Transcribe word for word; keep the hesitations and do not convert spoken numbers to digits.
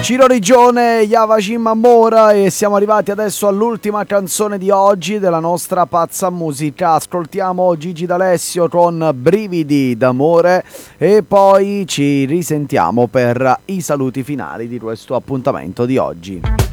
Ciro Rigione, Yavashim Amora, e siamo arrivati adesso all'ultima canzone di oggi della nostra pazza musica. Ascoltiamo Gigi D'Alessio con Brividi d'amore e poi ci risentiamo per i saluti finali di questo appuntamento di oggi.